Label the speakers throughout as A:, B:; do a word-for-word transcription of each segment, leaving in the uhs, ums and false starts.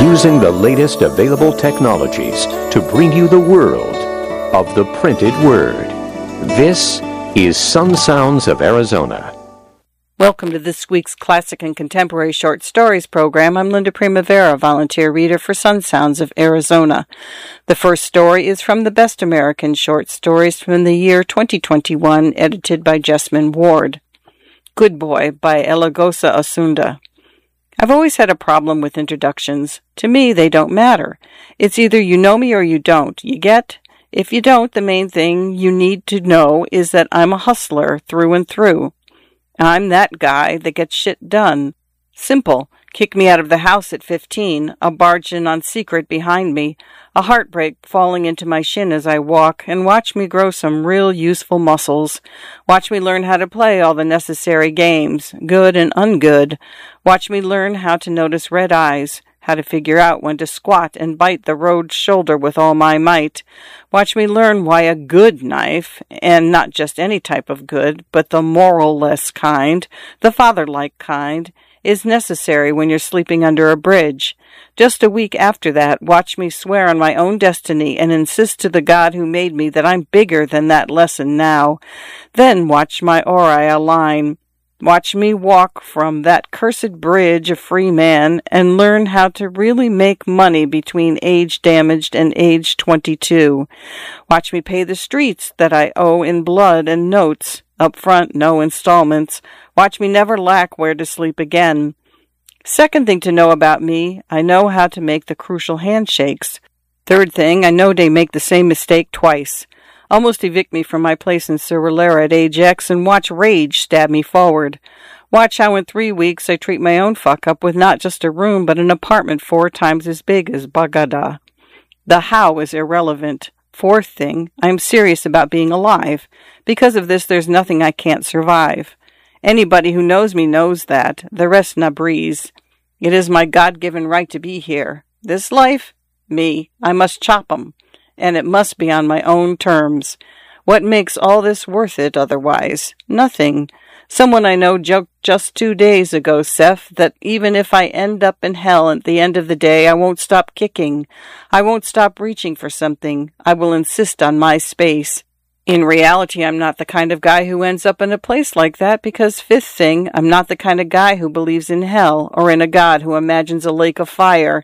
A: using the latest available technologies to bring you the world of the printed word. This is Sun Sounds of Arizona.
B: Welcome to this week's Classic and Contemporary Short Stories program. I'm Linda Primavera, volunteer reader for Sun Sounds of Arizona. The first story is from the Best American Short Stories from the year twenty twenty-one, edited by Jessamine Ward. Good Boy by Elagosa Asunda. I've always had a problem with introductions. To me, they don't matter. It's either you know me or you don't. You get? If you don't, the main thing you need to know is that I'm a hustler through and through. I'm that guy that gets shit done. Simple. Kick me out of the house at fifteen, a barge in on secret behind me, a heartbreak falling into my shin as I walk, and watch me grow some real useful muscles. Watch me learn how to play all the necessary games, good and ungood. Watch me learn how to notice red eyes, how to figure out when to squat and bite the road's shoulder with all my might. Watch me learn why a good knife, and not just any type of good, but the moral-less kind, the father-like kind, is necessary when you're sleeping under a bridge. Just a week after that, watch me swear on my own destiny and insist to the God who made me that I'm bigger than that lesson now. Then watch my aura align. Watch me walk from that cursed bridge a free man and learn how to really make money between age damaged and age twenty-two. Watch me pay the streets that I owe in blood and notes. Up front, no installments. Watch me never lack where to sleep again. Second thing to know about me, I know how to make the crucial handshakes. Third thing, I know they make the same mistake twice. Almost evict me from my place in Cerulera at age X and watch rage stab me forward. Watch how in three weeks I treat my own fuck-up with not just a room but an apartment four times as big as Bagada. The how is irrelevant. Fourth thing, I am serious about being alive. Because of this, there's nothing I can't survive. Anybody who knows me knows that. The rest na breeze. It is my God-given right to be here. This life? Me. I must chop 'em. And it must be on my own terms. What makes all this worth it otherwise? Nothing. Someone I know joked just two days ago, Seth, that even if I end up in hell at the end of the day, I won't stop kicking. I won't stop reaching for something. I will insist on my space. In reality, I'm not the kind of guy who ends up in a place like that because, fifth thing, I'm not the kind of guy who believes in hell or in a God who imagines a lake of fire.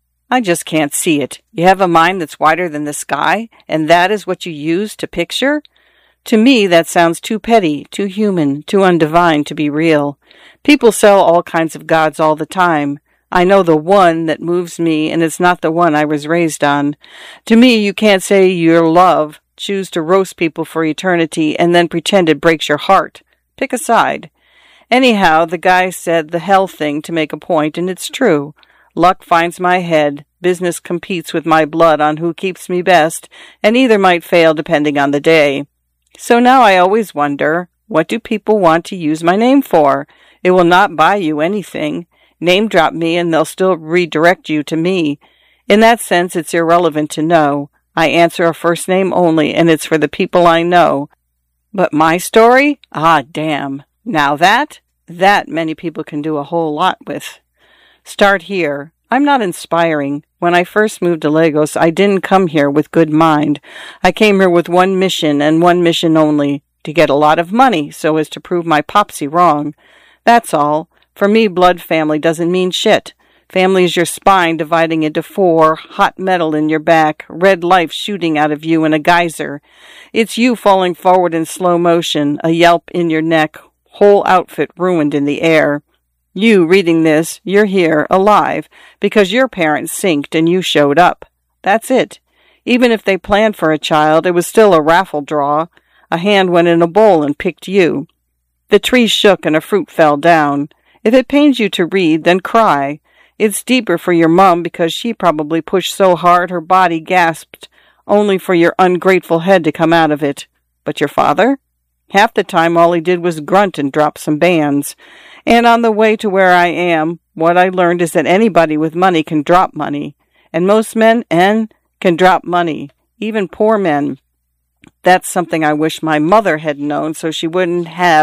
B: I just can't see it. You have a mind that's wider than the sky, and that is what you use to picture? To me, that sounds too petty, too human, too undivine to be real. People sell all kinds of gods all the time. I know the one that moves me, and it's not the one I was raised on. To me, you can't say you're love, choose to roast people for eternity, and then pretend it breaks your heart. Pick a side. Anyhow, the guy said the hell thing to make a point, and it's true. Luck finds my head, business competes with my blood on who keeps me best, and either might fail depending on the day. So now I always wonder, what do people want to use my name for? It will not buy you anything. Name drop me and they'll still redirect you to me. In that sense, it's irrelevant to know. I answer a first name only, and it's for the people I know. But my story? Ah, damn. Now that? That many people can do a whole lot with. Start here. I'm not inspiring. When I first moved to Lagos, I didn't come here with good mind. I came here with one mission, and one mission only, to get a lot of money so as to prove my popsy wrong. That's all. For me, blood family doesn't mean shit. Family is your spine dividing into four, hot metal in your back, red life shooting out of you in a geyser. It's you falling forward in slow motion, a yelp in your neck, whole outfit ruined in the air. You, reading this, you're here, alive, because your parents sinked and you showed up. That's it. Even if they planned for a child, it was still a raffle draw. A hand went in a bowl and picked you. The tree shook and a fruit fell down. If it pains you to read, then cry. It's deeper for your mum because she probably pushed so hard her body gasped, only for your ungrateful head to come out of it. But your father? Half the time all he did was grunt and drop some bands. And on the way to where I am, what I learned is that anybody with money can drop money. And most men, and can drop money. Even poor men. That's something I wish my mother had known so she wouldn't have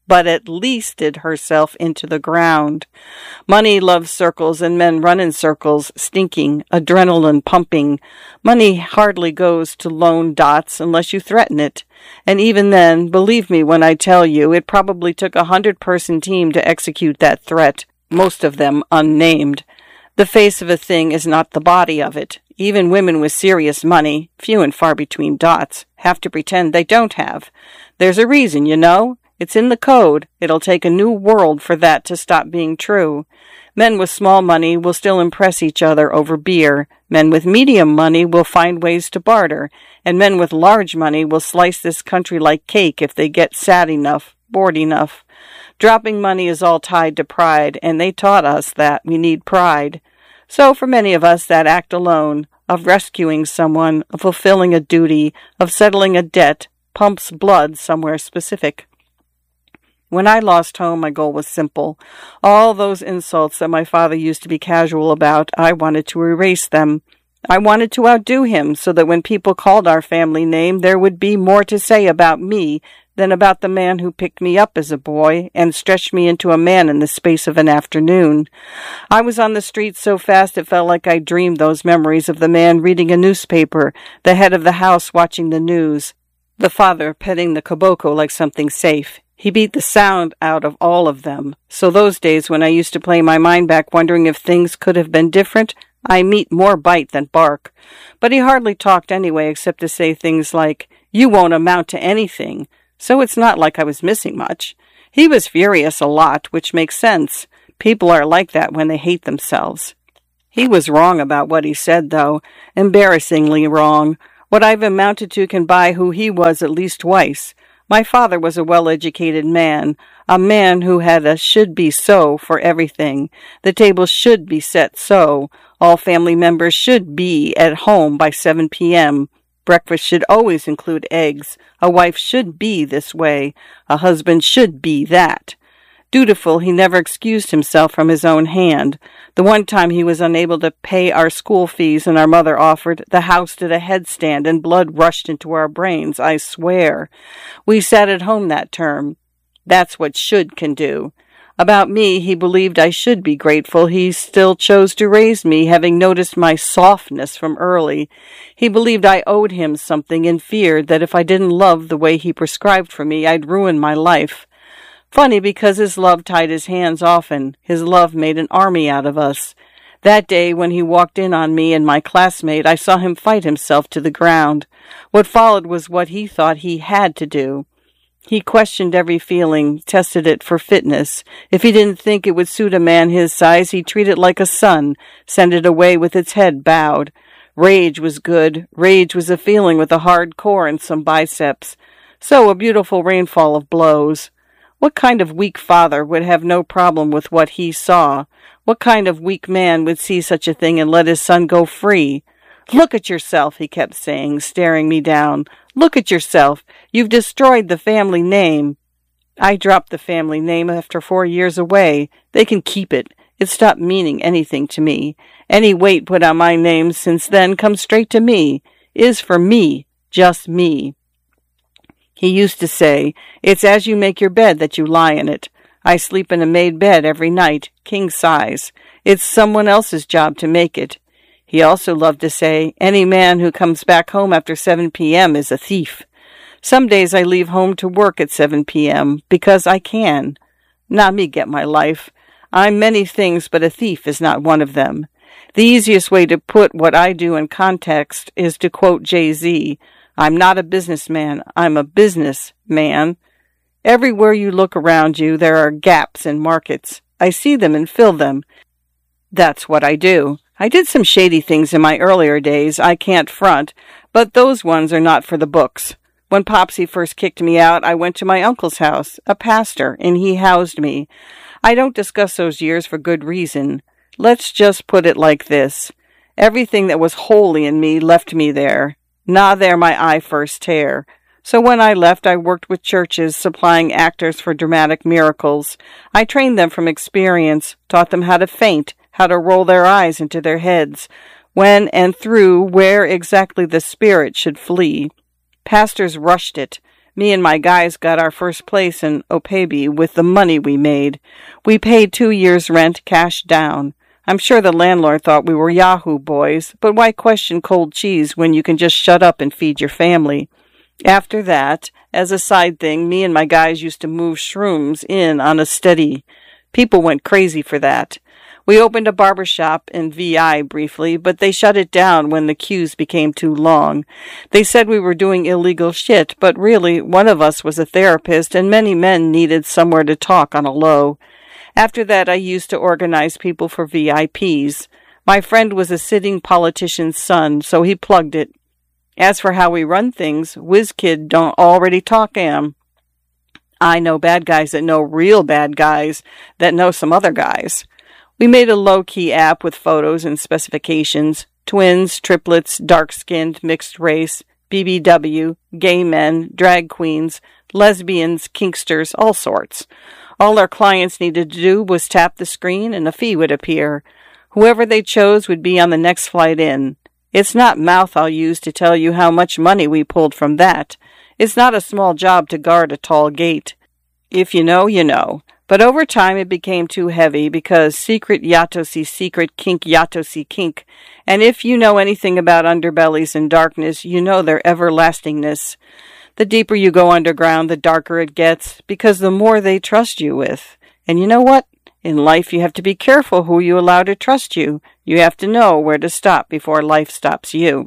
B: but at least did herself into the ground. Money loves circles, and men run in circles, stinking, adrenaline pumping. Money hardly goes to lone dots unless you threaten it. And even then, believe me when I tell you, it probably took a hundred-person team to execute that threat, most of them unnamed. The face of a thing is not the body of it. Even women with serious money, few and far between dots, have to pretend they don't have. There's a reason, you know. It's in the code. It'll take a new world for that to stop being true. Men with small money will still impress each other over beer. Men with medium money will find ways to barter. And men with large money will slice this country like cake if they get sad enough, bored enough. Dropping money is all tied to pride, and they taught us that we need pride. So for many of us, that act alone, of rescuing someone, of fulfilling a duty, of settling a debt, pumps blood somewhere specific. When I lost home, my goal was simple. All those insults that my father used to be casual about, I wanted to erase them. I wanted to outdo him so that when people called our family name, there would be more to say about me than about the man who picked me up as a boy and stretched me into a man in the space of an afternoon. I was on the street so fast it felt like I dreamed those memories of the man reading a newspaper, the head of the house watching the news, the father petting the koboko like something safe. He beat the sound out of all of them. So those days when I used to play my mind back wondering if things could have been different, I meet more bite than bark. But he hardly talked anyway except to say things like, "You won't amount to anything." So it's not like I was missing much. He was furious a lot, which makes sense. People are like that when they hate themselves. He was wrong about what he said, though. Embarrassingly wrong. What I've amounted to can buy who he was at least twice. My father was a well-educated man, a man who had a should-be-so for everything. The table should be set so. All family members should be at home by seven p.m. Breakfast should always include eggs. A wife should be this way. A husband should be that. Dutiful, he never excused himself from his own hand. The one time he was unable to pay our school fees and our mother offered, the house did a headstand and blood rushed into our brains, I swear. We sat at home that term. That's what should can do. About me, he believed I should be grateful. He still chose to raise me, having noticed my softness from early. He believed I owed him something and feared that if I didn't love the way he prescribed for me, I'd ruin my life. Funny, because his love tied his hands often. His love made an army out of us. That day when he walked in on me and my classmate, I saw him fight himself to the ground. What followed was what he thought he had to do. He questioned every feeling, tested it for fitness. If he didn't think it would suit a man his size, he'd treat it like a son, send it away with its head bowed. Rage was good. Rage was a feeling with a hard core and some biceps. So a beautiful rainfall of blows. What kind of weak father would have no problem with what he saw? What kind of weak man would see such a thing and let his son go free? "Look at yourself," he kept saying, staring me down. "Look at yourself. You've destroyed the family name." I dropped the family name after four years away. They can keep it. It stopped meaning anything to me. Any weight put on my name since then comes straight to me, is for me, just me. He used to say, "It's as you make your bed that you lie in it." I sleep in a made bed every night, king size. It's someone else's job to make it. He also loved to say, "Any man who comes back home after seven p.m. is a thief." Some days I leave home to work at seven p.m. because I can. Not me get my life. I'm many things, but a thief is not one of them. The easiest way to put what I do in context is to quote Jay-Z. I'm not a businessman. I'm a business man. Everywhere you look around you, there are gaps in markets. I see them and fill them. That's what I do. I did some shady things in my earlier days, I can't front, but those ones are not for the books. When Popsy first kicked me out, I went to my uncle's house, a pastor, and he housed me. I don't discuss those years for good reason. Let's just put it like this. Everything that was holy in me left me there. Na there my eye first tear. So when I left, I worked with churches, supplying actors for dramatic miracles. I trained them from experience, taught them how to faint, how to roll their eyes into their heads, when and through where exactly the spirit should flee. Pastors rushed it. Me and my guys got our first place in Opebe with the money we made. We paid two years' rent cash down. I'm sure the landlord thought we were Yahoo boys, but why question cold cheese when you can just shut up and feed your family? After that, as a side thing, me and my guys used to move shrooms in on a steady. People went crazy for that. We opened a barber shop in V I briefly, but they shut it down when the queues became too long. They said we were doing illegal shit, but really, one of us was a therapist, and many men needed somewhere to talk on a low. After that, I used to organize people for V I Ps. My friend was a sitting politician's son, so he plugged it. As for how we run things, WizKid don't already talk am. I know bad guys that know real bad guys that know some other guys. We made a low-key app with photos and specifications. Twins, triplets, dark-skinned, mixed race, B B W, gay men, drag queens, lesbians, kinksters, all sorts. All our clients needed to do was tap the screen and a fee would appear. Whoever they chose would be on the next flight in. It's not mouth I'll use to tell you how much money we pulled from that. It's not a small job to guard a tall gate. If you know, you know. But over time it became too heavy because secret Yatosi secret, kink Yatosi kink. And if you know anything about underbellies and darkness, you know their everlastingness. The deeper you go underground, the darker it gets, because the more they trust you with. And you know what? In life you have to be careful who you allow to trust you. You have to know where to stop before life stops you.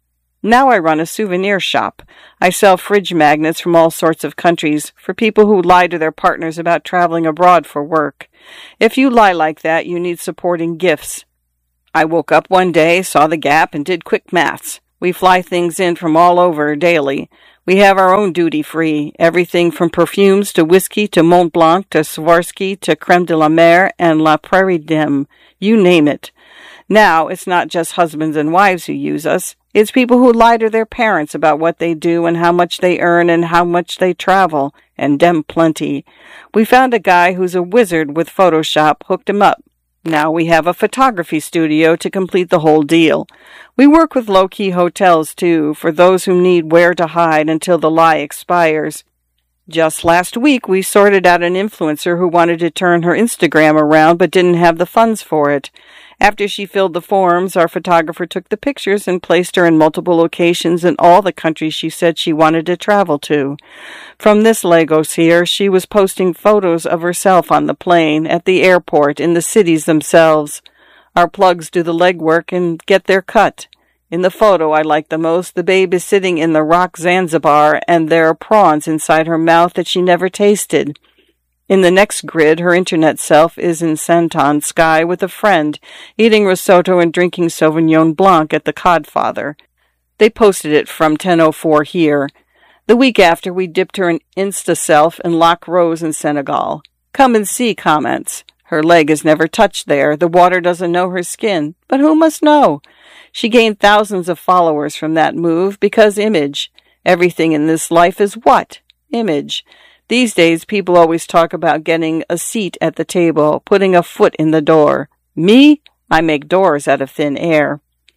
B: Now I run a souvenir shop. I sell fridge magnets from all sorts of countries for people who lie to their partners about traveling abroad for work. If you lie like that, you need supporting gifts. I woke up one day, saw the gap, and did quick maths. We fly things in from all over daily. We have our own duty-free, everything from perfumes to whiskey to Mont Blanc to Swarovski to Creme de la Mer and La Prairie Dame. You name it. Now, it's not just husbands and wives who use us. It's people who lie to their parents about what they do and how much they earn and how much they travel, and dem plenty. We found a guy who's a wizard with Photoshop, hooked him up. Now we have a photography studio to complete the whole deal. We work with low-key hotels, too, for those who need where to hide until the lie expires. Just last week, we sorted out an influencer who wanted to turn her Instagram around but didn't have the funds for it. After she filled the forms, our photographer took the pictures and placed her in multiple locations in all the countries she said she wanted to travel to. From this Lagos here, she was posting photos of herself on the plane, at the airport, in the cities themselves. Our plugs do the legwork and get their cut. In the photo I like the most, the babe is sitting in the rock Zanzibar, and there are prawns inside her mouth that she never tasted. In the next grid, her internet self is in Santon Sky with a friend, eating risotto and drinking Sauvignon Blanc at the Codfather. They posted it from ten oh four here. The week after, we dipped her in Insta-self in Lac Rose in Senegal. Come and see comments. Her leg is never touched there. The water doesn't know her skin. But who must know? She gained thousands of followers from that move because image. Everything in this life is what? Image. These days, people always talk about getting a seat at the table, putting a foot in the door. Me? I make doors out of thin air.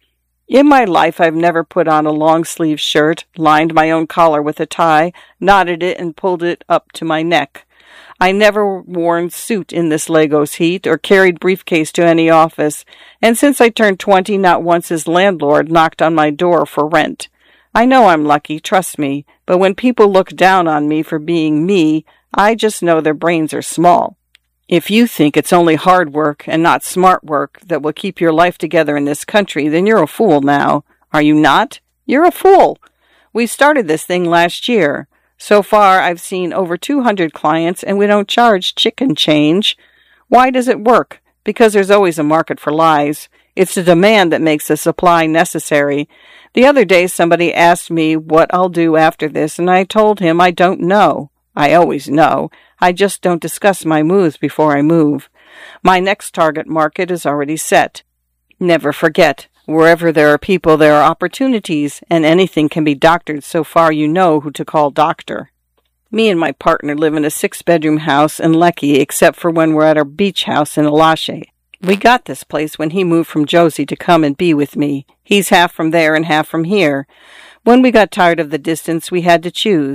B: In my life, I've never put on a long-sleeve shirt, lined my own collar with a tie, knotted it, and pulled it up to my neck. I never worn suit in this Lagos heat or carried briefcase to any office, and since I turned twenty, not once has landlord knocked on my door for rent. I know I'm lucky, trust me, but when people look down on me for being me, I just know their brains are small. If you think it's only hard work and not smart work that will keep your life together in this country, then you're a fool now. Are you not? You're a fool. We started this thing last year. So far, I've seen over two hundred clients, and we don't charge chicken change. Why does it work? Because there's always a market for lies. It's the demand that makes the supply necessary. The other day, somebody asked me what I'll do after this, and I told him I don't know. I always know. I just don't discuss my moves before I move. My next target market is already set. Never forget. Wherever there are people, there are opportunities, and anything can be doctored so far you know who to call doctor. Me and my partner live in a six-bedroom house in Lekki, except for when we're at our beach house in Alashe. We got this place when he moved from Josie to come and be with me. He's half from there and half from here. When we got tired of the distance, we had to choose.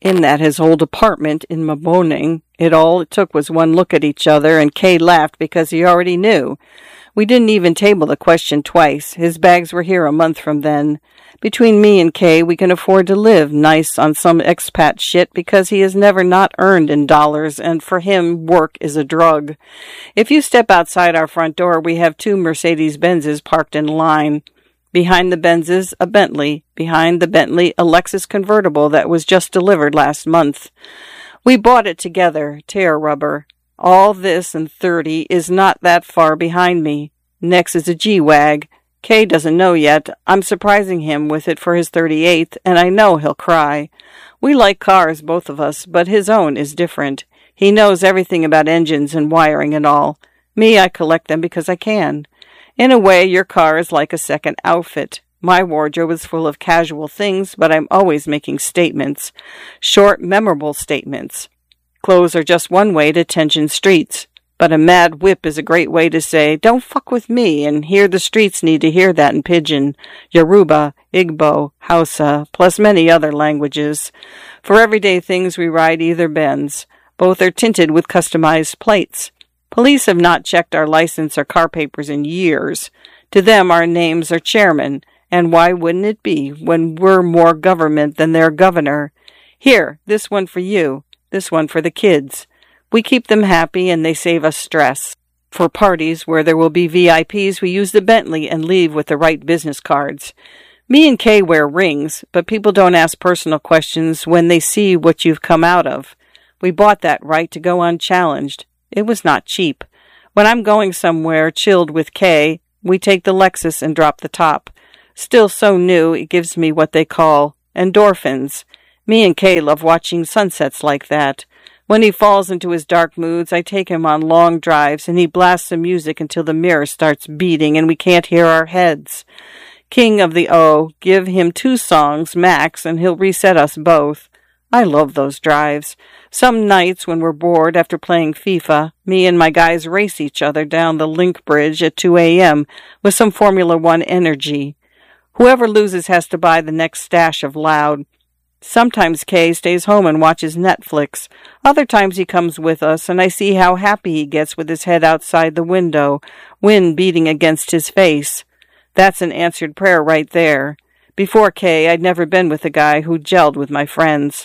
B: in that his old apartment in Maboning. It all it took was one look at each other, and Kay laughed because he already knew. We didn't even table the question twice. His bags were here a month from then. Between me and Kay, we can afford to live nice on some expat shit because he has never not earned in dollars, and for him, work is a drug. If you step outside our front door, we have two Mercedes-Benzes parked in line. Behind the Benzes, a Bentley. Behind the Bentley, a Lexus convertible that was just delivered last month. We bought it together, tear rubber. All this and thirty is not that far behind me. Next is a G-Wag. Kay doesn't know yet. I'm surprising him with it for his thirty-eighth, and I know he'll cry. We like cars, both of us, but his own is different. He knows everything about engines and wiring and all. Me, I collect them because I can. In a way, your car is like a second outfit. My wardrobe is full of casual things, but I'm always making statements. Short, memorable statements. Clothes are just one way to tension streets. But a mad whip is a great way to say, don't fuck with me, and here the streets need to hear that in Pidgin, Yoruba, Igbo, Hausa, plus many other languages. For everyday things we ride either Benz. Both are tinted with customized plates. Police have not checked our license or car papers in years. To them our names are chairman, and why wouldn't it be when we're more government than their governor? Here, this one for you, this one for the kids. We keep them happy and they save us stress. For parties where there will be V I Ps, we use the Bentley and leave with the right business cards. Me and Kay wear rings, but people don't ask personal questions when they see what you've come out of. We bought that right to go unchallenged. It was not cheap. When I'm going somewhere chilled with Kay, we take the Lexus and drop the top. Still so new, it gives me what they call endorphins. Me and Kay love watching sunsets like that. When he falls into his dark moods, I take him on long drives, and he blasts the music until the mirror starts beating and we can't hear our heads. King of the O, give him two songs, max, and he'll reset us both. I love those drives. Some nights when we're bored after playing FIFA, me and my guys race each other down the Link Bridge at two a.m. with some Formula One energy. Whoever loses has to buy the next stash of Loud. Sometimes Kay stays home and watches Netflix. Other times he comes with us, and I see how happy he gets with his head outside the window, wind beating against his face. That's an answered prayer right there. Before Kay, I'd never been with a guy who gelled with my friends.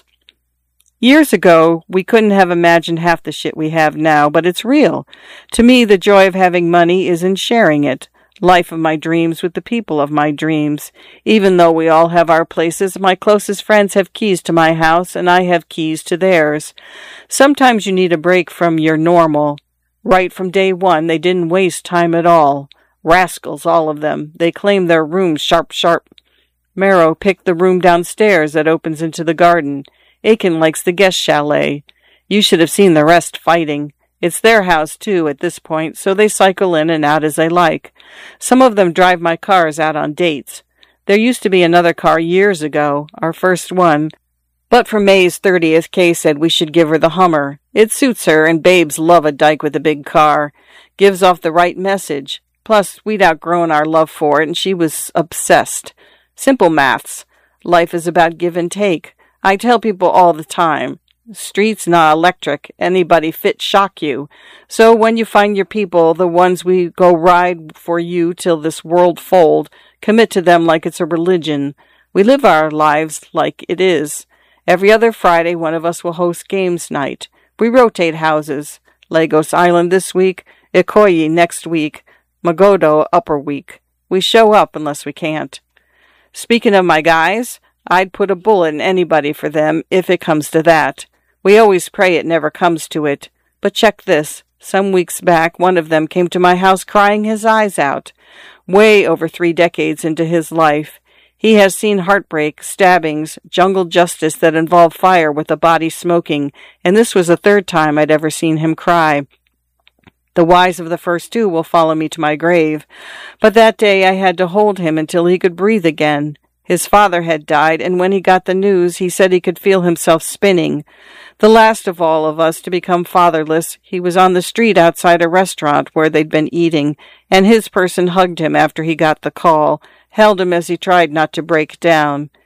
B: Years ago, we couldn't have imagined half the shit we have now, but it's real. To me, the joy of having money is in sharing it. Life of my dreams with the people of my dreams. Even though we all have our places, my closest friends have keys to my house, and I have keys to theirs. Sometimes you need a break from your normal. Right from day one, they didn't waste time at all. Rascals, all of them. They claimed their rooms sharp, sharp. Marrow picked the room downstairs that opens into the garden. Aiken likes the guest chalet. You should have seen the rest fighting. It's their house, too, at this point, so they cycle in and out as they like. Some of them drive my cars out on dates. There used to be another car years ago, our first one. But for May's thirtieth, Kay said we should give her the Hummer. It suits her, and babes love a dyke with a big car. Gives off the right message. Plus, we'd outgrown our love for it, and she was obsessed. Simple maths. Life is about give and take. I tell people all the time, streets not electric, anybody fit shock you. So when you find your people, the ones we go ride for you till this world fold, commit to them like it's a religion. We live our lives like it is. Every other Friday, one of us will host games night. We rotate houses. Lagos Island this week, Ikoyi next week, Magodo upper week. We show up unless we can't. Speaking of my guys, I'd put a bullet in anybody for them, if it comes to that. We always pray it never comes to it. But check this. Some weeks back, one of them came to my house crying his eyes out. Way over three decades into his life. He has seen heartbreak, stabbings, jungle justice that involved fire with the body smoking, and this was the third time I'd ever seen him cry. The whys of the first two will follow me to my grave. But that day I had to hold him until he could breathe again. His father had died, and when he got the news, he said he could feel himself spinning. The last of all of us to become fatherless, he was on the street outside a restaurant where they'd been eating, and his person hugged him after he got the call, held him as he tried not to break down.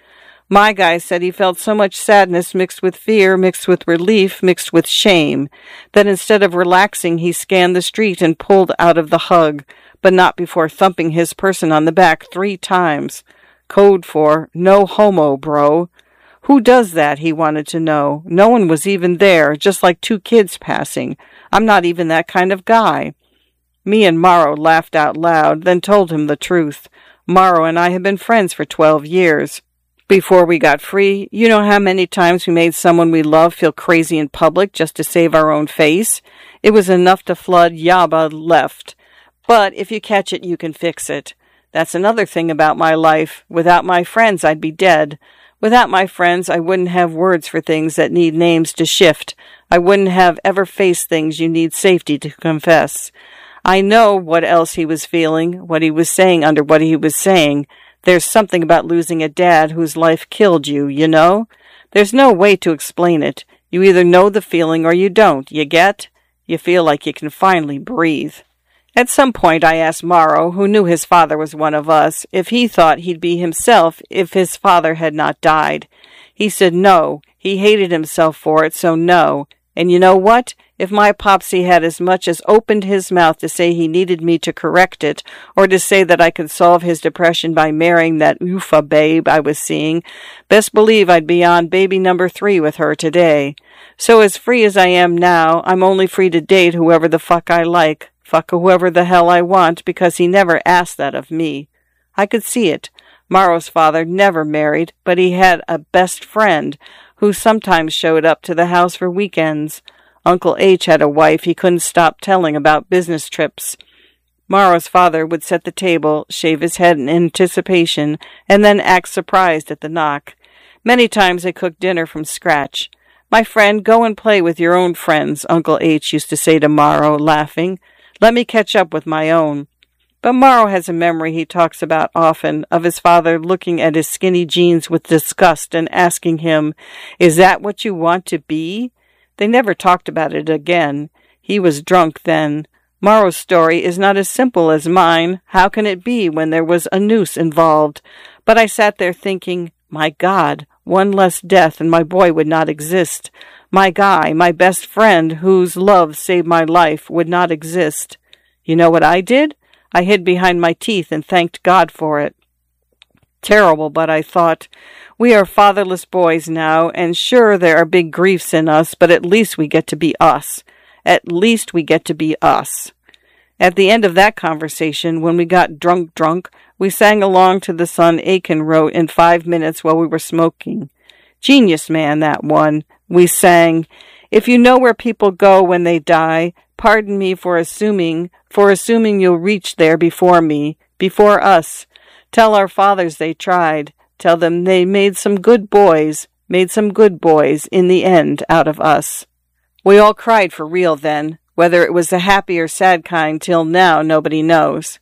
B: My guy said he felt so much sadness mixed with fear, mixed with relief, mixed with shame, that instead of relaxing, he scanned the street and pulled out of the hug, but not before thumping his person on the back three times. Code for, no homo, bro. Who does that, he wanted to know. No one was even there, just like two kids passing. I'm not even that kind of guy. Me and Morrow laughed out loud, then told him the truth. Morrow and I had been friends for twelve years. Before we got free, you know how many times we made someone we love feel crazy in public just to save our own face? It was enough to flood Yaba left. But if you catch it, you can fix it. That's another thing about my life. Without my friends, I'd be dead. Without my friends, I wouldn't have words for things that need names to shift. I wouldn't have ever faced things you need safety to confess. I know what else he was feeling, what he was saying under what he was saying. There's something about losing a dad whose life killed you, you know? There's no way to explain it. You either know the feeling or you don't, you get? You feel like you can finally breathe. At some point I asked Morrow, who knew his father was one of us, if he thought he'd be himself if his father had not died. He said no. He hated himself for it, so no. And you know what? If my popsy had as much as opened his mouth to say he needed me to correct it, or to say that I could solve his depression by marrying that oofa babe I was seeing, best believe I'd be on baby number three with her today. So as free as I am now, I'm only free to date whoever the fuck I like, fuck whoever the hell I want, because he never asked that of me. I could see it. Morrow's father never married, but he had a best friend who sometimes showed up to the house for weekends. Uncle H had a wife he couldn't stop telling about business trips. Morrow's father would set the table, shave his head in anticipation, and then act surprised at the knock. Many times they cooked dinner from scratch. "My friend, go and play with your own friends," Uncle H used to say to Morrow, laughing. "Let me catch up with my own." But Morrow has a memory he talks about often of his father looking at his skinny jeans with disgust and asking him, "Is that what you want to be?" They never talked about it again. He was drunk then. Morrow's story is not as simple as mine. How can it be when there was a noose involved? But I sat there thinking, my God, one less death and my boy would not exist. My guy, my best friend, whose love saved my life, would not exist. You know what I did? I hid behind my teeth and thanked God for it. Terrible, but I thought, we are fatherless boys now, and sure there are big griefs in us, but at least we get to be us. At least we get to be us. At the end of that conversation, when we got drunk drunk, we sang along to the song Aiken wrote in five minutes while we were smoking. Genius man, that one. We sang, "If you know where people go when they die, pardon me for assuming, for assuming you'll reach there before me, before us. Tell our fathers they tried. Tell them they made some good boys, made some good boys in the end out of us." We all cried for real then. Whether it was the happy or sad kind till now, nobody knows.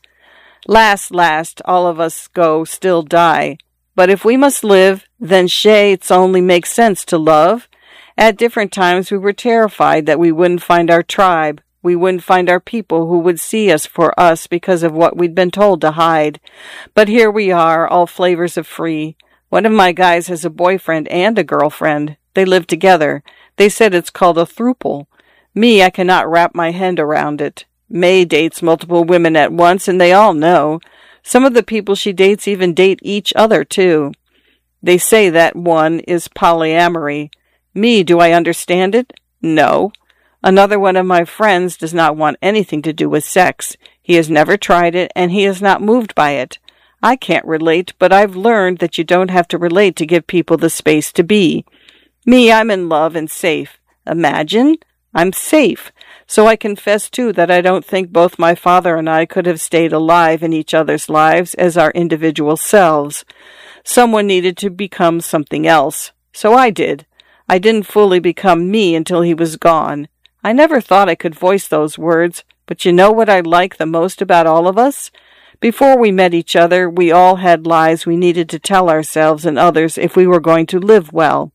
B: Last, last, all of us go still die. But if we must live, then shay, it's only makes sense to love. At different times we were terrified that we wouldn't find our tribe. We wouldn't find our people who would see us for us because of what we'd been told to hide. But here we are, all flavors of free. One of my guys has a boyfriend and a girlfriend. They live together. They said it's called a throuple. Me, I cannot wrap my head around it. May dates multiple women at once, and they all know. Some of the people she dates even date each other, too. They say that one is polyamory. Me, do I understand it? No. Another one of my friends does not want anything to do with sex. He has never tried it, and he is not moved by it. I can't relate, but I've learned that you don't have to relate to give people the space to be. Me, I'm in love and safe. Imagine? I'm safe. So I confess, too, that I don't think both my father and I could have stayed alive in each other's lives as our individual selves. Someone needed to become something else. So I did. I didn't fully become me until he was gone. I never thought I could voice those words, but you know what I like the most about all of us? Before we met each other, we all had lies we needed to tell ourselves and others if we were going to live well.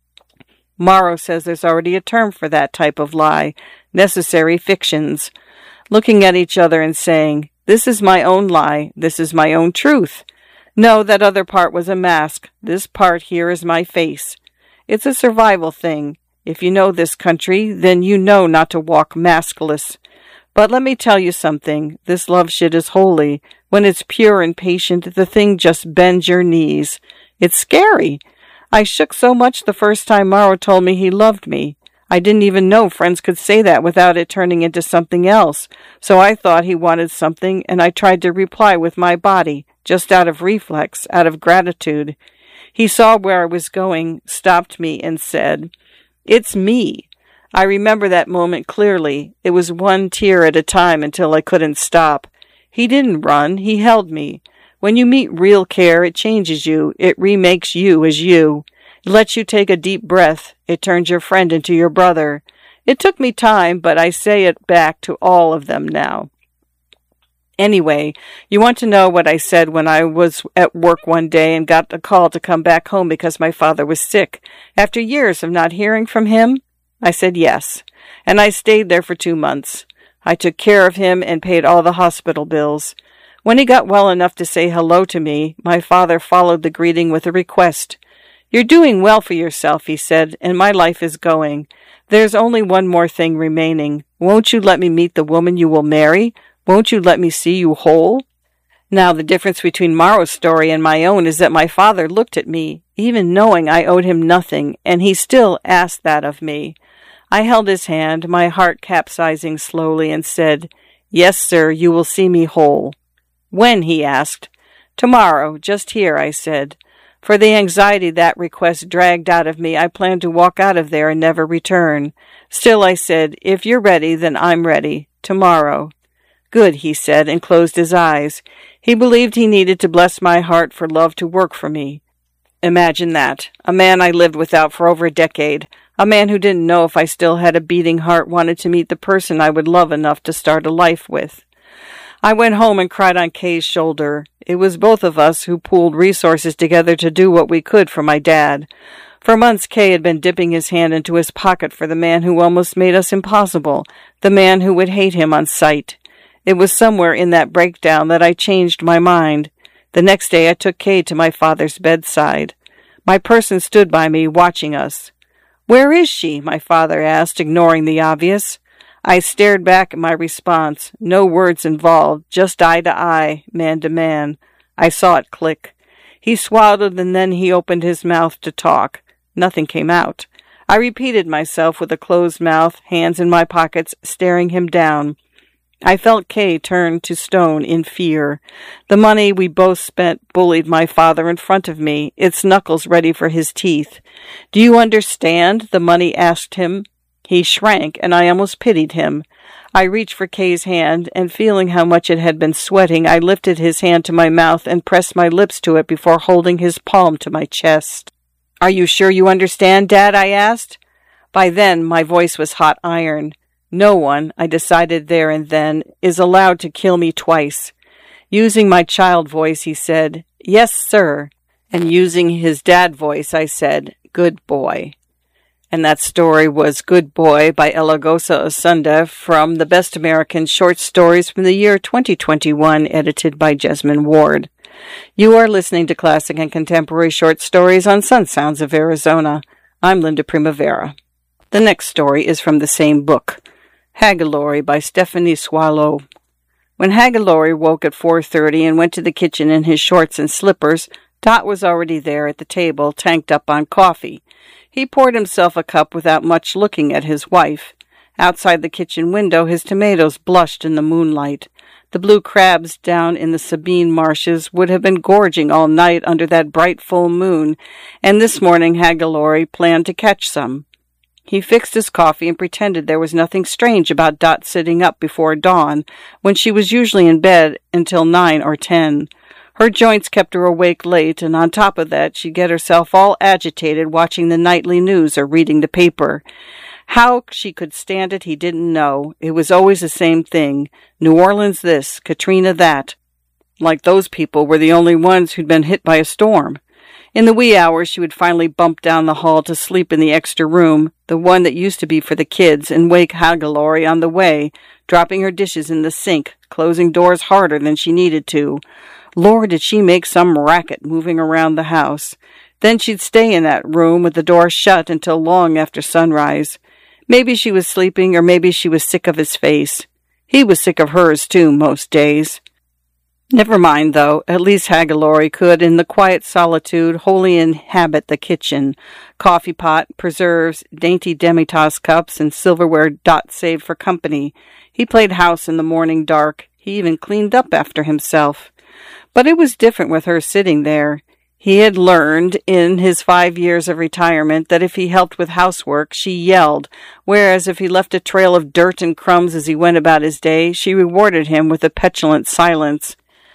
B: Morrow says there's already a term for that type of lie, necessary fictions. Looking at each other and saying, this is my own lie, this is my own truth. No, that other part was a mask. This part here is my face. It's a survival thing. If you know this country, then you know not to walk maskless. But let me tell you something. This love shit is holy. When it's pure and patient, the thing just bends your knees. It's scary. I shook so much the first time Morrow told me he loved me. I didn't even know friends could say that without it turning into something else. So I thought he wanted something, and I tried to reply with my body, just out of reflex, out of gratitude. He saw where I was going, stopped me, and said, "It's me." I remember that moment clearly. It was one tear at a time until I couldn't stop. He didn't run. He held me. When you meet real care, it changes you. It remakes you as you. It lets you take a deep breath. It turns your friend into your brother. It took me time, but I say it back to all of them now. Anyway, you want to know what I said when I was at work one day and got a call to come back home because my father was sick? After years of not hearing from him, I said yes, and I stayed there for two months. I took care of him and paid all the hospital bills. When he got well enough to say hello to me, my father followed the greeting with a request. "You're doing well for yourself," he said, "and my life is going. There's only one more thing remaining. Won't you let me meet the woman you will marry? Won't you let me see you whole?" Now, the difference between Morrow's story and my own is that my father looked at me, even knowing I owed him nothing, and he still asked that of me. I held his hand, my heart capsizing slowly, and said, "Yes, sir, you will see me whole." "When?" he asked. "Tomorrow, just here," I said. For the anxiety that request dragged out of me, I planned to walk out of there and never return. Still, I said, "If you're ready, then I'm ready. Tomorrow." "Good," he said, and closed his eyes. He believed he needed to bless my heart for love to work for me. Imagine that. A man I lived without for over a decade. A man who didn't know if I still had a beating heart wanted to meet the person I would love enough to start a life with. I went home and cried on Kay's shoulder. It was both of us who pooled resources together to do what we could for my dad. For months, Kay had been dipping his hand into his pocket for the man who almost made us impossible, the man who would hate him on sight. It was somewhere in that breakdown that I changed my mind. The next day I took Kay to my father's bedside. My person stood by me, watching us. "Where is she?" my father asked, ignoring the obvious. I stared back at my response. No words involved, just eye to eye, man to man. I saw it click. He swallowed, and then he opened his mouth to talk. Nothing came out. I repeated myself with a closed mouth, hands in my pockets, staring him down. I felt Kay turn to stone in fear. The money we both spent bullied my father in front of me, its knuckles ready for his teeth. "Do you understand?" the money asked him. He shrank, and I almost pitied him. I reached for Kay's hand, and feeling how much it had been sweating, I lifted his hand to my mouth and pressed my lips to it before holding his palm to my chest. "Are you sure you understand, Dad?" I asked. By then, my voice was hot iron. No one, I decided there and then, is allowed to kill me twice. Using my child voice, he said, "Yes, sir." And using his dad voice, I said, "Good boy." And that story was Good Boy by Elagosa Osunda from the Best American Short Stories from the year twenty twenty-one, edited by Jesmyn Ward. You are listening to Classic and Contemporary Short Stories on Sun Sounds of Arizona. I'm Linda Primavera. The next story is from the same book, Hagalori by Stephanie Swallow. When Hagalori woke at four thirty and went to the kitchen in his shorts and slippers, Dot was already there at the table, tanked up on coffee. He poured himself a cup without much looking at his wife. Outside the kitchen window, his tomatoes blushed in the moonlight. The blue crabs down in the Sabine marshes would have been gorging all night under that bright full moon, and this morning Hagalori planned to catch some. He fixed his coffee and pretended there was nothing strange about Dot sitting up before dawn, when she was usually in bed until nine or ten. Her joints kept her awake late, and on top of that, she'd get herself all agitated watching the nightly news or reading the paper. How she could stand it, he didn't know. It was always the same thing. New Orleans this, Katrina that. Like those people were the only ones who'd been hit by a storm. In the wee hours, she would finally bump down the hall to sleep in the extra room, the one that used to be for the kids, and wake Hagalori on the way, dropping her dishes in the sink, closing doors harder than she needed to. Lord, did she make some racket moving around the house. Then she'd stay in that room with the door shut until long after sunrise. Maybe she was sleeping, or maybe she was sick of his face. He was sick of hers, too, most days. Never mind, though. At least Hagalori could, in the quiet solitude, wholly inhabit the kitchen. Coffee pot, preserves, dainty demitasse cups, and silverware Dot saved for company. He played house in the morning dark. He even cleaned up after himself. But it was different with her sitting there. He had learned in his five years of retirement that if he helped with housework, she yelled, whereas if he left a trail of dirt and crumbs as he went about his day, she rewarded him with a petulant silence.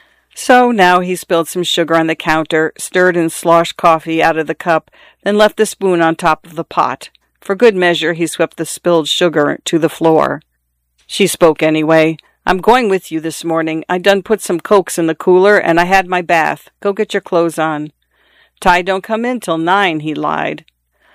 B: So now he spilled some sugar on the counter, stirred and sloshed coffee out of the cup, then left the spoon on top of the pot. For good measure, he swept the spilled sugar to the floor. She spoke anyway. I'm going with you this morning. I done put some Cokes in the cooler, and I had my bath. Go get your clothes on. Ty don't come in till nine, he lied.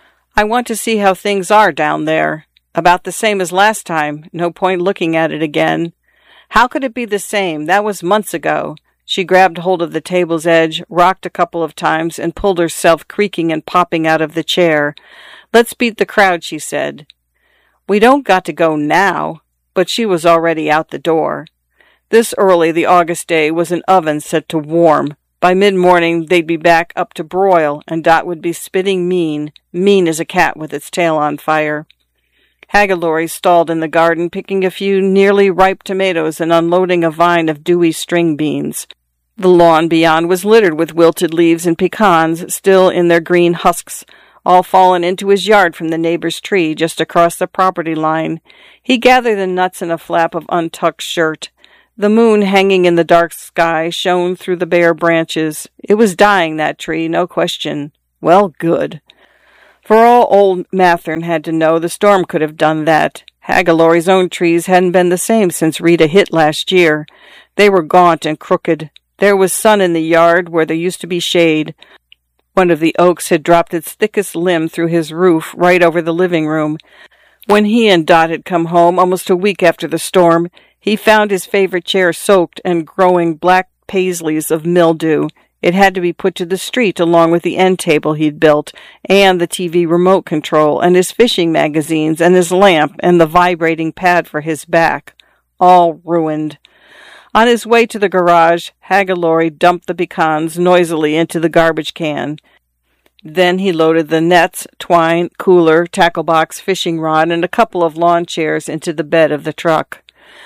B: I want to see how things are down there. About the same as last time. No point looking at it again. How could it be the same? That was months ago. She grabbed hold of the table's edge, rocked a couple of times, and pulled herself creaking and popping out of the chair. Let's beat the crowd, she said. We don't got to go now. But she was already out the door. This early, the August day was an oven set to warm. By mid-morning, they'd be back up to broil, and Dot would be spitting mean, mean as a cat with its tail on fire. Hagalori stalled in the garden, picking a few nearly ripe tomatoes and unloading a vine of dewy string beans. The lawn beyond was littered with wilted leaves and pecans, still in their green husks, all fallen into his yard from the neighbor's tree just across the property line. He gathered the nuts in a flap of untucked shirt. The moon, hanging in the dark sky, shone through the bare branches. It was dying, that tree, no question. Well, good. For all old Mathern had to know, the storm could have done that. Hagalori's own trees hadn't been the same since Rita hit last year. They were gaunt and crooked. There was sun in the yard where there used to be shade. One of the oaks had dropped its thickest limb through his roof right over the living room. When he and Dot had come home, almost a week after the storm, he found his favorite chair soaked and growing black paisleys of mildew. It had to be put to the street along with the end table he'd built, and the T V remote control, and his fishing magazines, and his lamp, and the vibrating pad for his back. All ruined. On his way to the garage, Hagalori dumped the pecans noisily into the garbage can. Then he loaded the nets, twine, cooler, tackle box, fishing rod, and a couple of lawn chairs into the bed of the truck.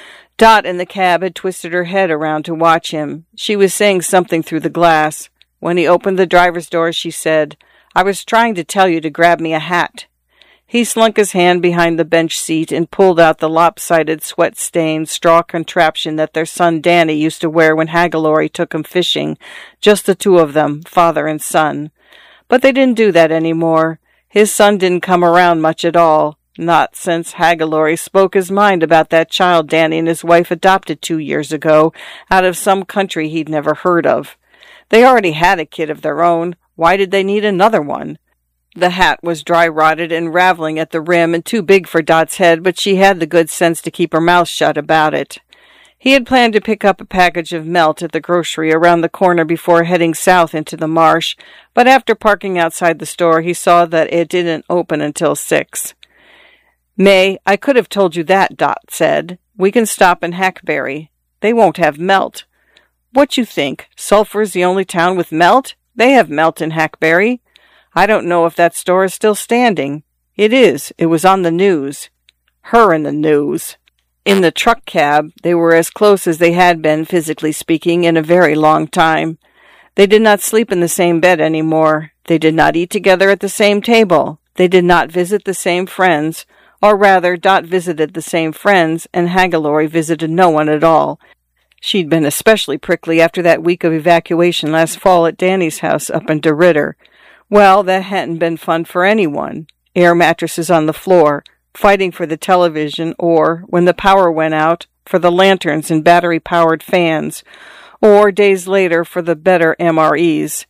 B: Dot in the cab had twisted her head around to watch him. She was saying something through the glass. When he opened the driver's door, she said, I was trying to tell you to grab me a hat. He slunk his hand behind the bench seat and pulled out the lopsided, sweat-stained straw contraption that their son Danny used to wear when Hagalori took him fishing, just the two of them, father and son. But they didn't do that any more. His son didn't come around much at all. Not since Hagalori spoke his mind about that child Danny and his wife adopted two years ago out of some country he'd never heard of. They already had a kid of their own. Why did they need another one? The hat was dry-rotted and raveling at the rim and too big for Dot's head, but she had the good sense to keep her mouth shut about it. He had planned to pick up a package of melt at the grocery around the corner before heading south into the marsh, but after parking outside the store, he saw that it didn't open until six. May, I could have told you that, Dot said. We can stop in Hackberry. They won't have melt. What you think? Sulphur's the only town with melt? They have melt in Hackberry. I don't know if that store is still standing. It is. It was on the news. Her in the news. In the truck cab, they were as close as they had been, physically speaking, in a very long time. They did not sleep in the same bed any more. They did not eat together at the same table. They did not visit the same friends. Or rather, Dot visited the same friends, and Hagalori visited no one at all. She'd been especially prickly after that week of evacuation last fall at Danny's house up in DeRidder. Well, that hadn't been fun for anyone. Air mattresses on the floor, fighting for the television, or, when the power went out, for the lanterns and battery-powered fans, or, days later, for the better M R Es.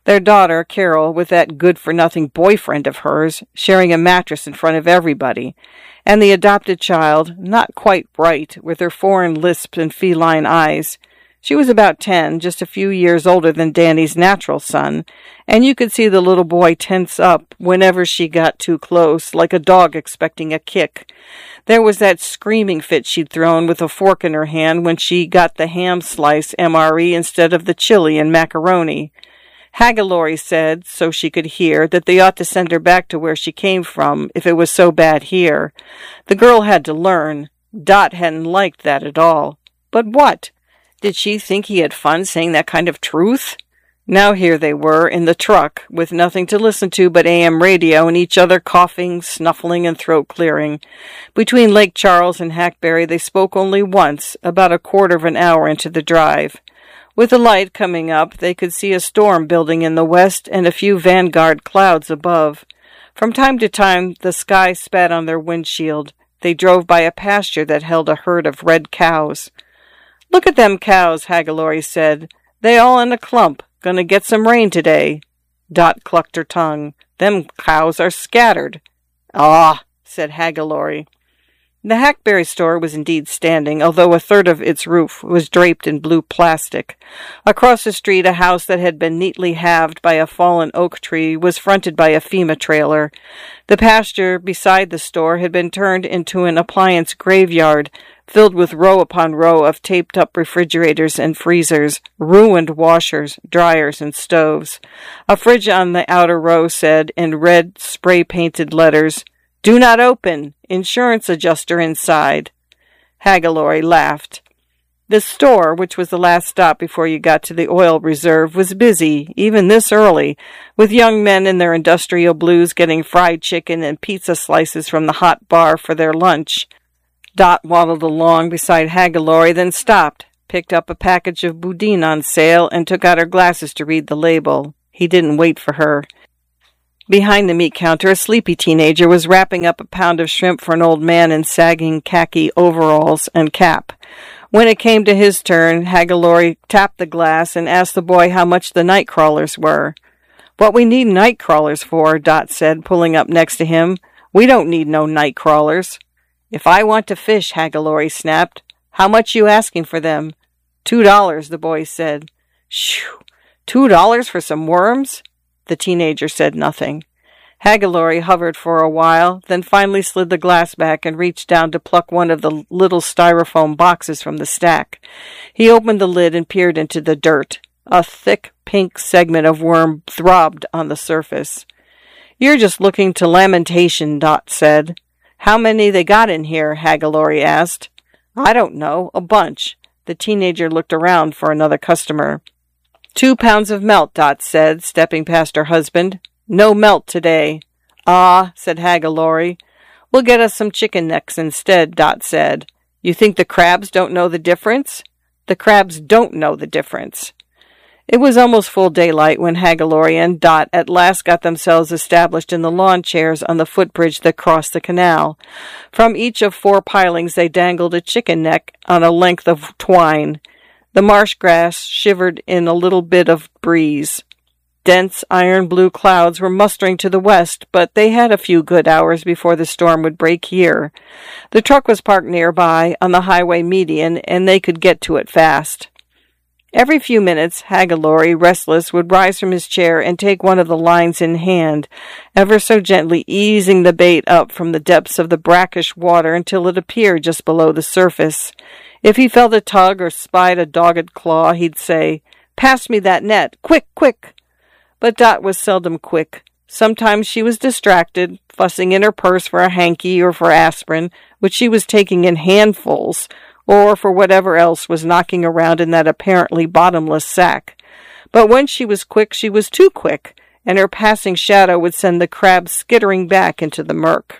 B: Their daughter, Carol, with that good-for-nothing boyfriend of hers, sharing a mattress in front of everybody, and the adopted child, not quite bright, with her foreign lisp and feline eyes. She was about ten, just a few years older than Danny's natural son, and you could see the little boy tense up whenever she got too close, like a dog expecting a kick. There was that screaming fit she'd thrown with a fork in her hand when she got the ham slice M R E instead of the chili and macaroni. Haggalori said, so she could hear, that they ought to send her back to where she came from if it was so bad here. The girl had to learn. Dot hadn't liked that at all. But what? Did she think he had fun saying that kind of truth? Now here they were, in the truck, with nothing to listen to but A M radio and each other coughing, snuffling, and throat-clearing. Between Lake Charles and Hackberry they spoke only once, about a quarter of an hour into the drive. With the light coming up, they could see a storm building in the west and a few vanguard clouds above. From time to time, the sky spat on their windshield. They drove by a pasture that held a herd of red cows. "Look at them cows," Haggalori said. "They all in a clump. Gonna get some rain today." Dot clucked her tongue. "Them cows are scattered." "Ah," said Haggalori. The Hackberry store was indeed standing, although a third of its roof was draped in blue plastic. Across the street, a house that had been neatly halved by a fallen oak tree was fronted by a FEMA trailer. The pasture beside the store had been turned into an appliance graveyard, filled with row upon row of taped-up refrigerators and freezers, ruined washers, dryers, and stoves. A fridge on the outer row said, in red spray-painted letters, "Do not open. Insurance adjuster inside." Haggalori laughed. The store, which was the last stop before you got to the oil reserve, was busy, even this early, with young men in their industrial blues getting fried chicken and pizza slices from the hot bar for their lunch. Dot waddled along beside Haggalori, then stopped, picked up a package of boudin on sale, and took out her glasses to read the label. He didn't wait for her. Behind the meat counter, a sleepy teenager was wrapping up a pound of shrimp for an old man in sagging khaki overalls and cap. When it came to his turn, Haggalori tapped the glass and asked the boy how much the night crawlers were. "What we need night crawlers for," Dot said, pulling up next to him. "We don't need no night crawlers." "If I want to fish," Haggalori snapped, "how much you asking for them?" Two dollars, the boy said. "Shoo! Two dollars for some worms?" The teenager said nothing. Haggalori hovered for a while, then finally slid the glass back and reached down to pluck one of the little styrofoam boxes from the stack. He opened the lid and peered into the dirt. A thick pink segment of worm throbbed on the surface. "You're just looking to lamentation," Dot said. "How many they got in here?" Haggalori asked. "I don't know. A bunch." The teenager looked around for another customer. Two pounds of melt, Dot said, stepping past her husband. "No melt today." "Ah," said Haggalori. "We'll get us some chicken necks instead," Dot said. "You think the crabs don't know the difference?" "The crabs don't know the difference." It was almost full daylight when Haggalori and Dot at last got themselves established in the lawn chairs on the footbridge that crossed the canal. From each of four pilings they dangled a chicken neck on a length of twine. The marsh grass shivered in a little bit of breeze. Dense iron blue clouds were mustering to the west, but they had a few good hours before the storm would break here. The truck was parked nearby on the highway median, and they could get to it fast. Every few minutes, Haggalori, restless, would rise from his chair and take one of the lines in hand, ever so gently easing the bait up from the depths of the brackish water until it appeared just below the surface. If he felt a tug or spied a dogged claw, he'd say, "Pass me that net! Quick, quick!" But Dot was seldom quick. Sometimes she was distracted, fussing in her purse for a hanky or for aspirin, which she was taking in handfuls, or for whatever else was knocking around in that apparently bottomless sack. But when she was quick, she was too quick, and her passing shadow would send the crab skittering back into the murk.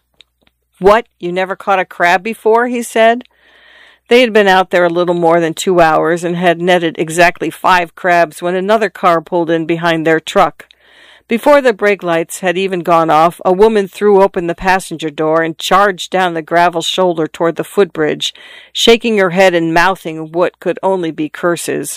B: "What, you never caught a crab before?" he said. They had been out there a little more than two hours and had netted exactly five crabs when another car pulled in behind their truck. Before the brake lights had even gone off, a woman threw open the passenger door and charged down the gravel shoulder toward the footbridge, shaking her head and mouthing what could only be curses.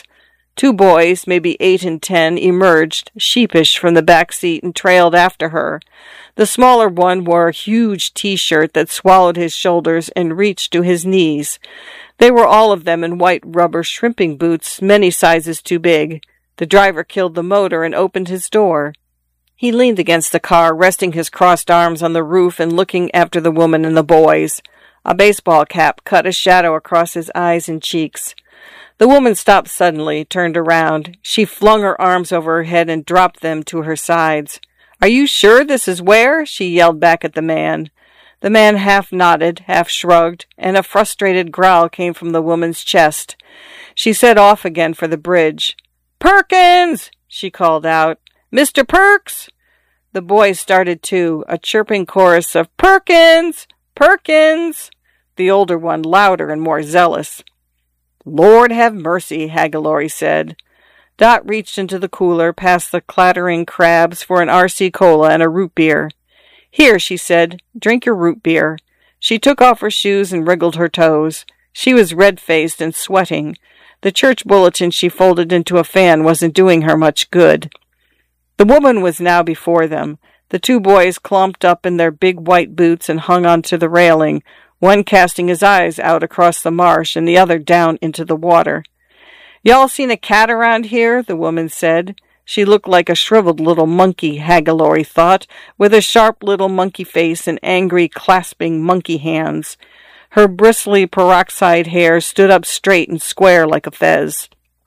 B: Two boys, maybe eight and ten, emerged, sheepish, from the back seat and trailed after her. The smaller one wore a huge T-shirt that swallowed his shoulders and reached to his knees. They were all of them in white rubber shrimping boots, many sizes too big. The driver killed the motor and opened his door. He leaned against the car, resting his crossed arms on the roof and looking after the woman and the boys. A baseball cap cut a shadow across his eyes and cheeks. The woman stopped suddenly, turned around. She flung her arms over her head and dropped them to her sides. "Are you sure this is where?" she yelled back at the man. The man half nodded, half shrugged, and a frustrated growl came from the woman's chest. She set off again for the bridge. "Perkins!" she called out. "Mister Perks!" The boys started too, a chirping chorus of "Perkins! Perkins!" The older one louder and more zealous. "Lord have mercy," Hagalori said. Dot reached into the cooler past the clattering crabs for an R C Cola and a root beer. "Here," she said, "drink your root beer." She took off her shoes and wriggled her toes. She was red-faced and sweating. The church bulletin she folded into a fan wasn't doing her much good. The woman was now before them. The two boys clumped up in their big white boots and hung onto the railing, one casting his eyes out across the marsh and the other down into the water. "Y'all seen a cat around here?" the woman said. She looked like a shriveled little monkey, Hagalori thought, with a sharp little monkey face and angry, clasping monkey hands. Her bristly peroxide hair stood up straight and square like a fez.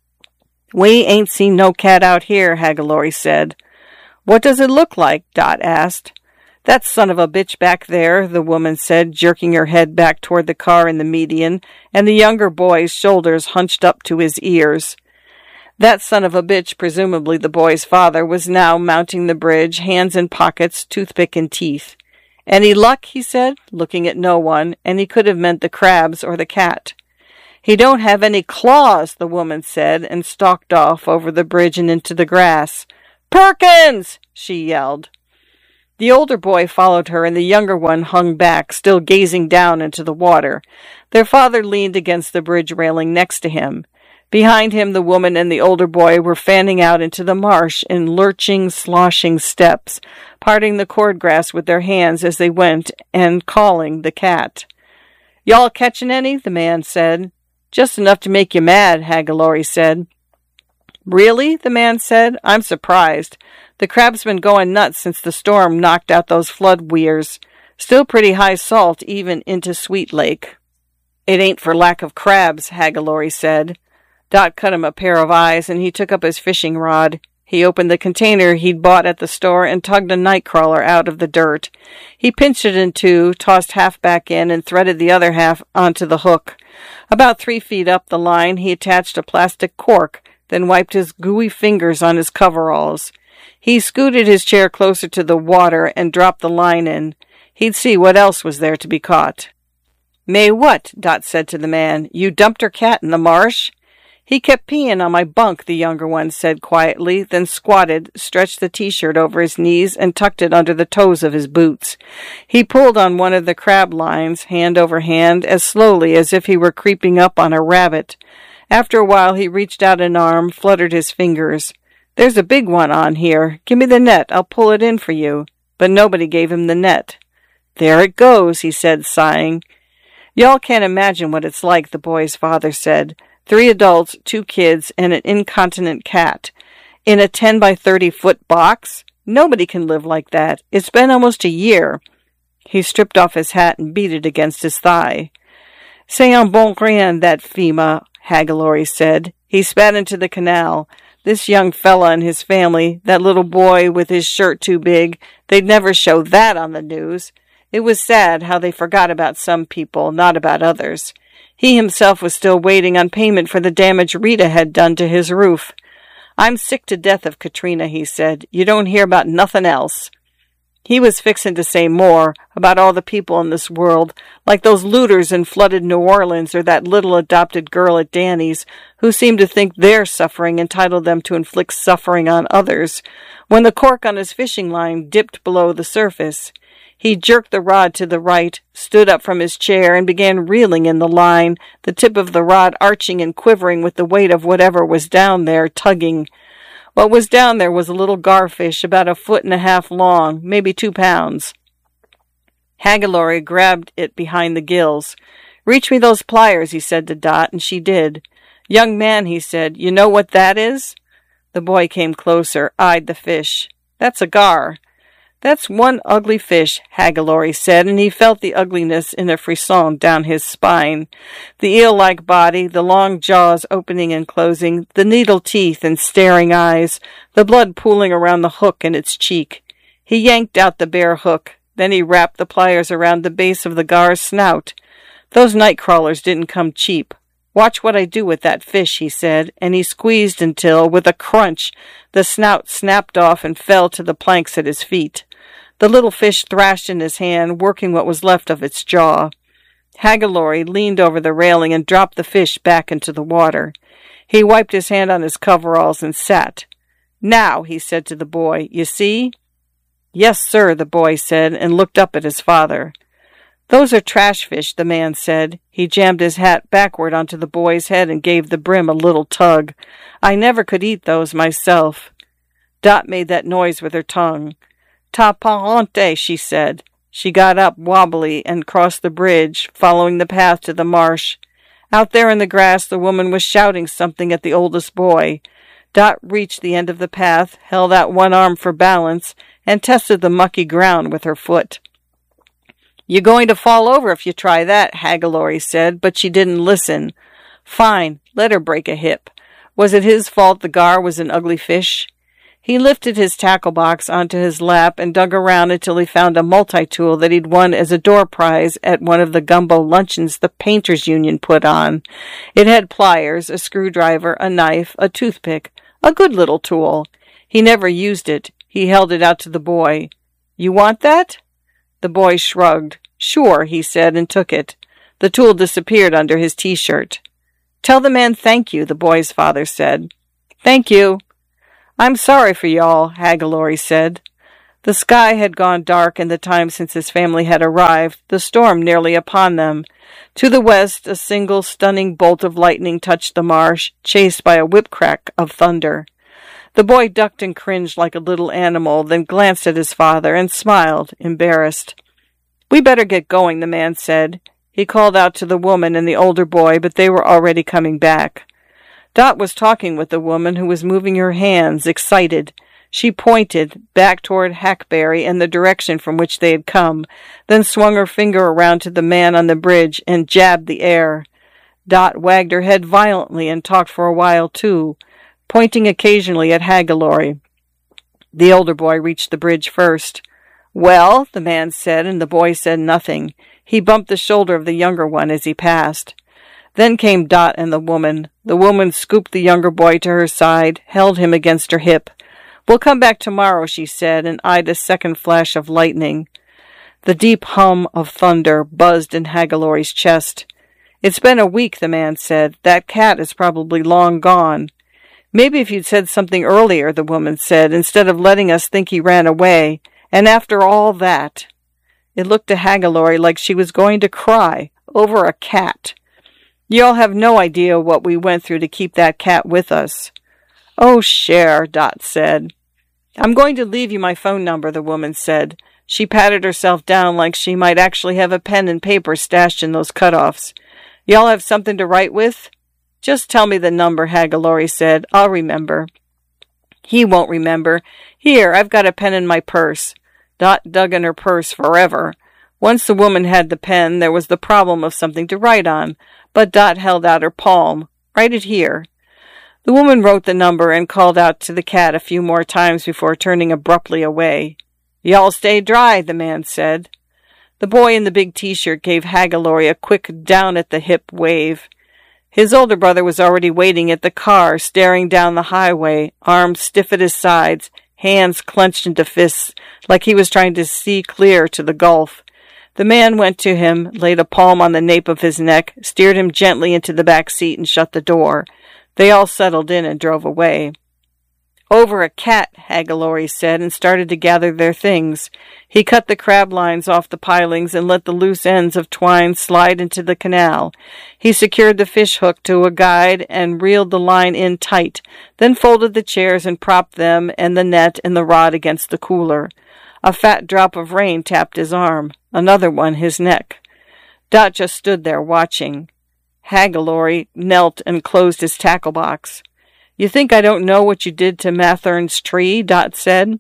B: "We ain't seen no cat out here," Hagalori said. "What does it look like?" Dot asked. "That son of a bitch back there," the woman said, jerking her head back toward the car in the median, and the younger boy's shoulders hunched up to his ears. That son of a bitch, presumably the boy's father, was now mounting the bridge, hands in pockets, toothpick in teeth. "Any luck?" he said, looking at no one, and he could have meant the crabs or the cat. "He don't have any claws," the woman said, and stalked off over the bridge and into the grass. "Perkins!" she yelled. The older boy followed her, and the younger one hung back, still gazing down into the water. Their father leaned against the bridge railing next to him. Behind him, the woman and the older boy were fanning out into the marsh in lurching, sloshing steps, parting the cordgrass with their hands as they went, and calling the cat. "Y'all catching any?" the man said. "Just enough to make you mad," Hagalori said. "Really?" the man said. "I'm surprised. The crab's been going nuts since the storm knocked out those flood weirs. Still pretty high salt even into Sweet Lake." "It ain't for lack of crabs," Hagalori said. Dot cut him a pair of eyes, and he took up his fishing rod. He opened the container he'd bought at the store and tugged a nightcrawler out of the dirt. He pinched it in two, tossed half back in, and threaded the other half onto the hook. About three feet up the line, he attached a plastic cork, then wiped his gooey fingers on his coveralls. He scooted his chair closer to the water and dropped the line in. He'd see what else was there to be caught. "May what?" Dot said to the man. "You dumped her cat in the marsh?" "He kept peeing on my bunk," the younger one said quietly, then squatted, stretched the T-shirt over his knees, and tucked it under the toes of his boots. He pulled on one of the crab lines, hand over hand, as slowly as if he were creeping up on a rabbit. After a while he reached out an arm, fluttered his fingers. "There's a big one on here. Give me the net. I'll pull it in for you." But nobody gave him the net. "There it goes," he said, sighing. "Y'all can't imagine what it's like," the boy's father said. Three adults, two kids, and an incontinent cat. In a ten by thirty foot box? Nobody can live like that. It's been almost a year. He stripped off his hat and beat it against his thigh. "C'est un bon rien, that Fima," Hagalori said. He spat into the canal. This young fella and his family, that little boy with his shirt too big, they'd never show that on the news. It was sad how they forgot about some people, not about others. He himself was still waiting on payment for the damage Rita had done to his roof. "I'm sick to death of Katrina," he said. "You don't hear about nothing else." He was fixing to say more about all the people in this world, like those looters in flooded New Orleans or that little adopted girl at Danny's, who seemed to think their suffering entitled them to inflict suffering on others, when the cork on his fishing line dipped below the surface. He jerked the rod to the right, stood up from his chair, and began reeling in the line, the tip of the rod arching and quivering with the weight of whatever was down there, tugging. What was down there was a little garfish about a foot and a half long, maybe two pounds. Hagalori grabbed it behind the gills. "Reach me those pliers," he said to Dot, and she did. "Young man," he said, "you know what that is?" The boy came closer, eyed the fish. "That's a gar." "That's one ugly fish," Hagalori said, and he felt the ugliness in a frisson down his spine. The eel-like body, the long jaws opening and closing, the needle teeth and staring eyes, the blood pooling around the hook in its cheek. He yanked out the bare hook. Then he wrapped the pliers around the base of the gar's snout. "Those night crawlers didn't come cheap. Watch what I do with that fish," he said, and he squeezed until, with a crunch, the snout snapped off and fell to the planks at his feet. The little fish thrashed in his hand, working what was left of its jaw. Hagalori leaned over the railing and dropped the fish back into the water. He wiped his hand on his coveralls and sat. "Now," he said to the boy, "you see?" "Yes, sir," the boy said, and looked up at his father. "Those are trash fish," the man said. He jammed his hat backward onto the boy's head and gave the brim a little tug. "I never could eat those myself." Dot made that noise with her tongue. "Ta parente," she said. She got up wobbly and crossed the bridge, following the path to the marsh. Out there in the grass, the woman was shouting something at the oldest boy. Dot reached the end of the path, held out one arm for balance, and tested the mucky ground with her foot. "You're going to fall over if you try that," Hagalori said, but she didn't listen. "Fine, let her break a hip. Was it his fault the gar was an ugly fish?" He lifted his tackle box onto his lap and dug around until he found a multi-tool that he'd won as a door prize at one of the gumbo luncheons the Painters Union put on. It had pliers, a screwdriver, a knife, a toothpick, a good little tool. He never used it. He held it out to the boy. "You want that?" The boy shrugged. "Sure," he said, and took it. The tool disappeared under his T-shirt. "Tell the man thank you," the boy's father said. "Thank you." "I'm sorry for y'all," Hagalori said. The sky had gone dark in the time since his family had arrived, the storm nearly upon them. To the west, a single stunning bolt of lightning touched the marsh, chased by a whip-crack of thunder. The boy ducked and cringed like a little animal, then glanced at his father and smiled, embarrassed. "We better get going," the man said. He called out to the woman and the older boy, but they were already coming back. Dot was talking with the woman, who was moving her hands, excited. She pointed, back toward Hackberry in the direction from which they had come, then swung her finger around to the man on the bridge and jabbed the air. Dot wagged her head violently and talked for a while, too, pointing occasionally at Hagalori. The older boy reached the bridge first. "Well," the man said, and the boy said nothing. He bumped the shoulder of the younger one as he passed. Then came Dot and the woman. The woman scooped the younger boy to her side, held him against her hip. "We'll come back tomorrow," she said, and eyed a second flash of lightning. The deep hum of thunder buzzed in Hagalori's chest. "It's been a week," the man said. "That cat is probably long gone." "Maybe if you'd said something earlier," the woman said, "instead of letting us think he ran away. And after all that." It looked to Hagalori like she was going to cry over a cat. "Y'all have no idea what we went through to keep that cat with us." "Oh, Cher," Dot said. "I'm going to leave you my phone number," the woman said. She patted herself down like she might actually have a pen and paper stashed in those cutoffs. "Y'all have something to write with?" "Just tell me the number," Hagalori said. "I'll remember." "He won't remember. Here, I've got a pen in my purse." Dot dug in her purse forever. Once the woman had the pen, there was the problem of something to write on, but Dot held out her palm. "Write it here." The woman wrote the number and called out to the cat a few more times before turning abruptly away. "Y'all stay dry," the man said. The boy in the big T-shirt gave Hagalori a quick down-at-the-hip wave. His older brother was already waiting at the car, staring down the highway, arms stiff at his sides, hands clenched into fists, like he was trying to see clear to the gulf. The man went to him, laid a palm on the nape of his neck, steered him gently into the back seat, and shut the door. They all settled in and drove away. Over a cat, Hagalori said, and started to gather their things. He cut the crab lines off the pilings and let the loose ends of twine slide into the canal. He secured the fish hook to a guide and reeled the line in tight, then folded the chairs and propped them and the net and the rod against the cooler. A fat drop of rain tapped his arm, another one his neck. Dot just stood there watching. Hagalori knelt and closed his tackle box. "You think I don't know what you did to Mathern's tree?" Dot said.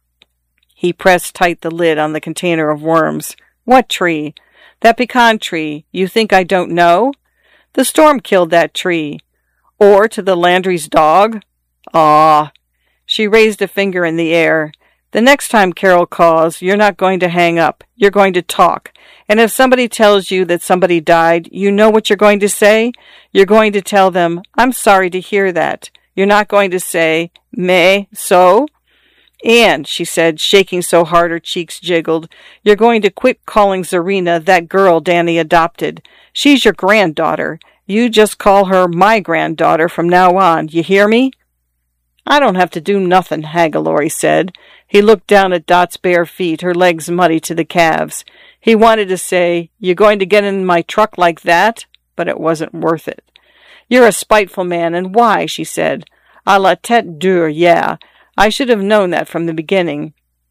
B: He pressed tight the lid on the container of worms. "What tree?" "That pecan tree. You think I don't know?" "The storm killed that tree." "Or to the Landry's dog?" "Aw." She raised a finger in the air. "The next time Carol calls, you're not going to hang up. You're going to talk. And if somebody tells you that somebody died, you know what you're going to say? You're going to tell them, 'I'm sorry to hear that.' You're not going to say, 'Mais, so?' And," she said, shaking so hard her cheeks jiggled, "you're going to quit calling Zarina that girl Danny adopted. She's your granddaughter. You just call her my granddaughter from now on. You hear me?" "I don't have to do nothing," Hagalori said. He looked down at Dot's bare feet, her legs muddy to the calves. He wanted to say, "You going to get in my truck like that?" But it wasn't worth it. "You're a spiteful man, and why?" she said. "A la tête dure, yeah. I should have known that from the beginning."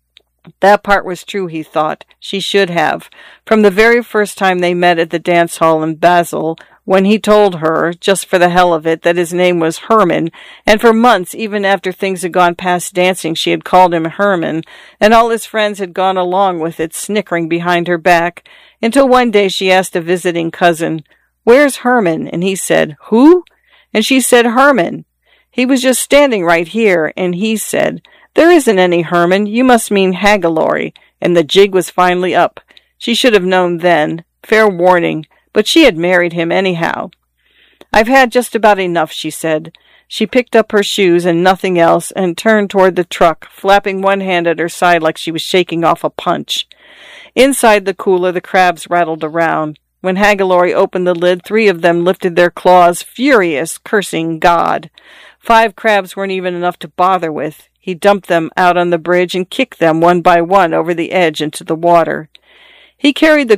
B: That part was true, he thought. She should have. From the very first time they met at the dance hall in Basel, when he told her, just for the hell of it, that his name was Herman, and for months, even after things had gone past dancing, she had called him Herman, and all his friends had gone along with it, snickering behind her back, until one day she asked a visiting cousin, "Where's Herman?" And he said, "Who?" And she said, "Herman. He was just standing right here," and he said, "There isn't any Herman. You must mean Hagalori." And the jig was finally up. She should have known then. Fair warning. But she had married him anyhow. "I've had just about enough," she said. She picked up her shoes and nothing else and turned toward the truck, flapping one hand at her side like she was shaking off a punch. Inside the cooler, the crabs rattled around. When Hagalori opened the lid, three of them lifted their claws, furious, cursing God. Five crabs weren't even enough to bother with. He dumped them out on the bridge and kicked them one by one over the edge into the water. He carried the